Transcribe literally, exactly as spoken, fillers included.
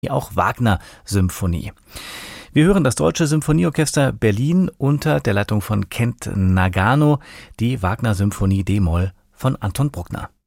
auch Wagner-Symphonie. Wir hören das Deutsche Symphonieorchester Berlin unter der Leitung von Kent Nagano, die Wagner-Symphonie d-Moll von Anton Bruckner.